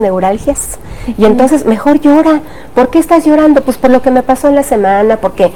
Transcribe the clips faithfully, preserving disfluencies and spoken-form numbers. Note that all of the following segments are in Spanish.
neuralgias y entonces mejor llora. ¿Por qué estás llorando? Pues por lo que me pasó en la semana, porque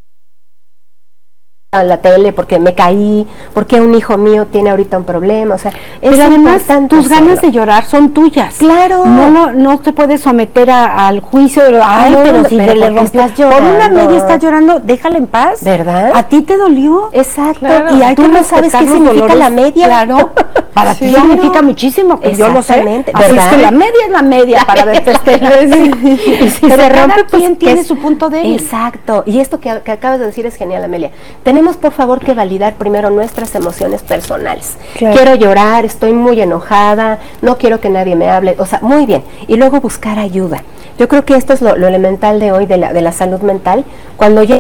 en la tele, porque me caí, porque un hijo mío tiene ahorita un problema, o sea, es pero además tus hacerlo. ganas de llorar son tuyas. Claro. No, no, no te puedes someter a, al juicio de, ay, no, pero si pero le rompió, por una media estás llorando, déjala en paz. ¿Verdad? ¿A ti te dolió? Exacto. Claro. Y hay tú no sabes qué significa dolores, la media. Claro. Para sí, ti claro. significa muchísimo, que yo lo sé. Así es que la media es la media para ver y si pero se rompe, pues quien tiene es, su punto débil. Exacto. Y esto que, que acabas de decir es genial, Amelia. Tenemos, por favor, que validar primero nuestras emociones personales. Claro. Quiero llorar, estoy muy enojada, no quiero que nadie me hable, o sea, muy bien. Y luego buscar ayuda. Yo creo que esto es lo, lo elemental de hoy de la, de la salud mental. Cuando ya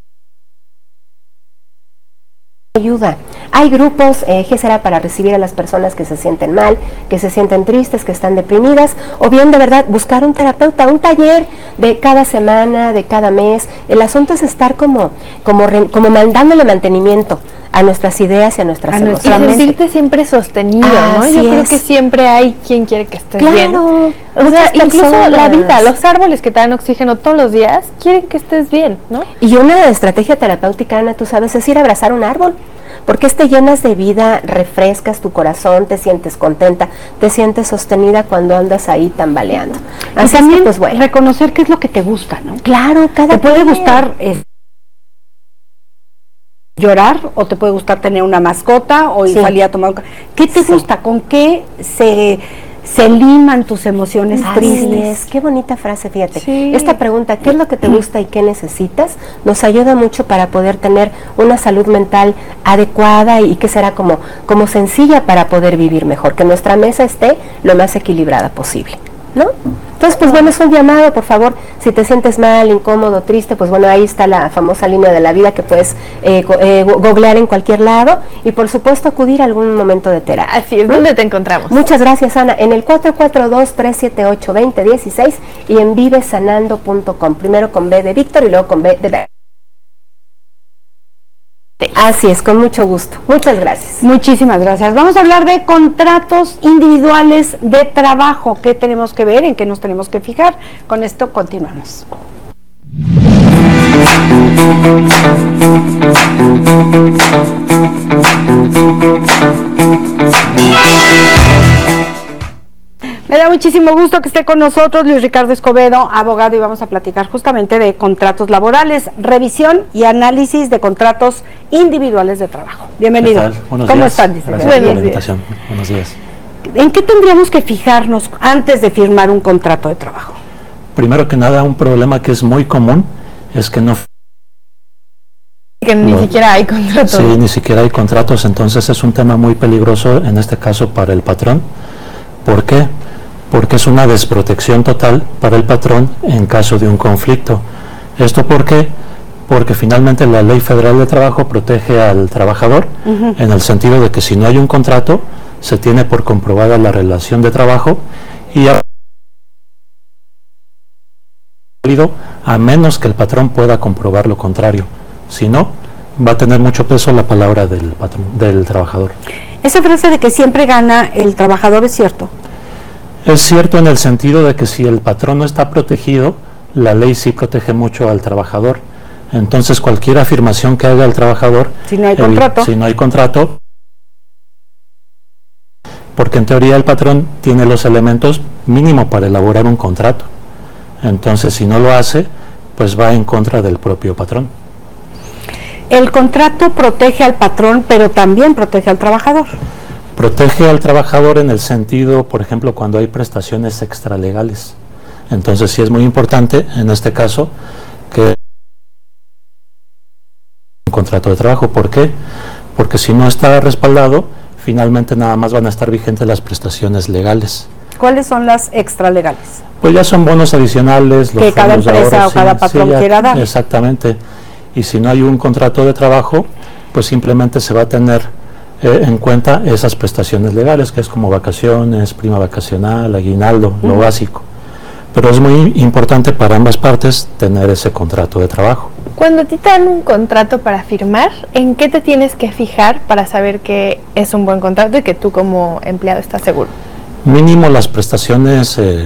ayuda. Hay grupos, eh, ¿qué será para recibir a las personas que se sienten mal, que se sienten tristes, que están deprimidas? O bien, de verdad, buscar un terapeuta, un taller de cada semana, de cada mes. El asunto es estar como, como, re, como mandándole mantenimiento a nuestras ideas y a nuestras a emociones. Y sentirte siempre sostenido, ah, ¿no? Yo es. creo que siempre hay quien quiere que estés claro, bien. O sea, incluso personas. La vida, los árboles que te dan oxígeno todos los días, quieren que estés bien, ¿no? Y una estrategia terapéutica, Ana, tú sabes, es ir a abrazar un árbol. Porque te llenas de vida, refrescas tu corazón, te sientes contenta, te sientes sostenida cuando andas ahí tambaleando. Así y también, que, pues, bueno, reconocer qué es lo que te gusta, ¿no? Claro, cada te puede gustar eh, llorar, o te puede gustar tener una mascota, o sí. salir a tomar un... ¿Qué te sí. gusta? ¿Con qué se... se liman tus emociones Así tristes? Es. Qué bonita frase, fíjate. Sí. Esta pregunta, ¿qué es lo que te gusta y qué necesitas? Nos ayuda mucho para poder tener una salud mental adecuada y que será como, como sencilla para poder vivir mejor, que nuestra mesa esté lo más equilibrada posible, ¿no? Entonces, pues bueno, es un llamado, por favor, si te sientes mal, incómodo, triste, pues bueno, ahí está la famosa línea de la vida que puedes eh, eh, googlear en cualquier lado y por supuesto acudir a algún momento de terapia. Así es, ¿dónde te encontramos? Muchas gracias, Ana, en el cuatro cuatro dos, tres siete ocho, dos cero uno seis y en vive sanando punto com, primero con B de Víctor y luego con B de... Así es, con mucho gusto. Muchas gracias. Muchísimas gracias. Vamos a hablar de contratos individuales de trabajo. ¿Qué tenemos que ver? ¿En qué nos tenemos que fijar? Con esto continuamos. Me da muchísimo gusto que esté con nosotros Luis Ricardo Escobedo, abogado, y vamos a platicar justamente de contratos laborales, revisión y análisis de contratos individuales de trabajo. Bienvenido. ¿Qué tal? Buenos ¿Cómo días. están? Gracias por la invitación. Buenos días. ¿En qué tendríamos que fijarnos antes de firmar un contrato de trabajo? Primero que nada, un problema que es muy común es que no... Que ni no, siquiera hay contratos. Sí, ni siquiera hay contratos, entonces es un tema muy peligroso en este caso para el patrón. ¿Por qué? Porque es una desprotección total para el patrón en caso de un conflicto. ¿Esto por qué? Porque finalmente la Ley Federal de Trabajo protege al trabajador uh-huh. en el sentido de que si no hay un contrato, se tiene por comprobada la relación de trabajo y a, a menos que el patrón pueda comprobar lo contrario. Si no, va a tener mucho peso la palabra del patrón, del trabajador. Esa frase de que siempre gana el trabajador es cierto. Es cierto en el sentido de que si el patrón no está protegido, la ley sí protege mucho al trabajador. Entonces cualquier afirmación que haga el trabajador, si no hay el, contrato, si no hay contrato, porque en teoría el patrón tiene los elementos mínimo para elaborar un contrato. Entonces si no lo hace, pues va en contra del propio patrón. El contrato protege al patrón, pero también protege al trabajador. Protege al trabajador en el sentido, por ejemplo, cuando hay prestaciones extralegales. Entonces sí es muy importante, en este caso, que un contrato de trabajo. ¿Por qué? Porque si no está respaldado, finalmente nada más van a estar vigentes las prestaciones legales. ¿Cuáles son las extralegales? Pues ya son bonos adicionales. Los que cada empresa ahorro, o cada sí, patrón sí, ya, quiera dar. Exactamente. Y si no hay un contrato de trabajo, pues simplemente se va a tener eh, en cuenta esas prestaciones legales, que es como vacaciones, prima vacacional, aguinaldo, uh-huh. lo básico. Pero es muy importante para ambas partes tener ese contrato de trabajo. Cuando a ti te dan un contrato para firmar, ¿en qué te tienes que fijar para saber que es un buen contrato y que tú como empleado estás seguro? Mínimo las prestaciones eh,